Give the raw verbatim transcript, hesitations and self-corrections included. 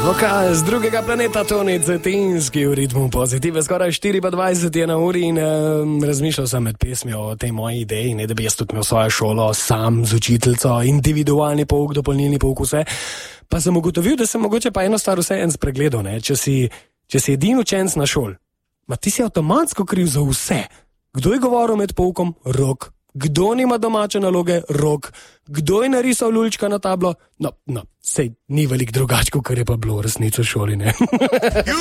Vokal z drugega planeta, Toni Cetinski v ritmu Pozitive, skoraj štiri pa dvajset je na uri in um, razmišljal sem med pesmijo o tej moji ideji, ne da bi jaz tudi imel svojo šolo, sam z učiteljico, individualni pouk, dopolnilni pouk, vse. Pa sem ugotovil, da sem mogoče pa eno stvar vse en spregledal, ne, če si, če si edin učenc na šoli, ma ti si avtomatsko kriv za vse. Kdo je govoril med poukom? Rok. Kdo nima domače naloge? Rok. Kdo je narisal lulčka na tablo? No, no, sej ni velik drugačko, kar je pa bilo v resnici v šoli, ne?